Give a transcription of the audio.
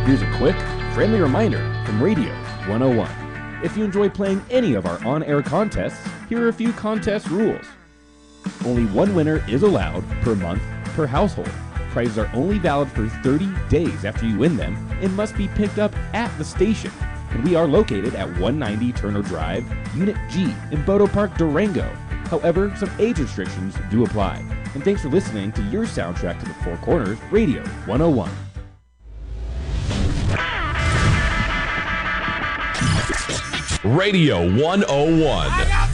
Here's a quick, friendly reminder from Radio 101. If you enjoy playing any of our on-air contests, here are a few contest rules. Only one winner is allowed per month per household. Prizes are only valid for 30 days after you win them and must be picked up at the station. And we are located at 190 Turner Drive, Unit G in Bodo Park, Durango. However, some age restrictions do apply. And thanks for listening to your soundtrack to the Four Corners, Radio 101. Radio 101.